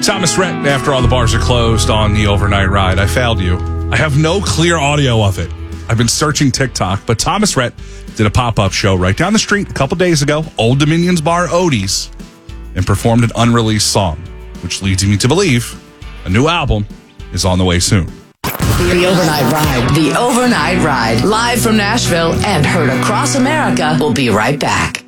Thomas Rhett, after all the bars are closed on the overnight ride. I failed you. I have no clear audio of it. I've been searching TikTok, but Thomas Rhett did a pop-up show right down the street a couple days ago, Old Dominion's Bar, Odie's, and performed an unreleased song, which leads me to believe a new album is on the way soon. The Overnight Ride. The Overnight Ride. Live from Nashville and heard across America. We'll be right back.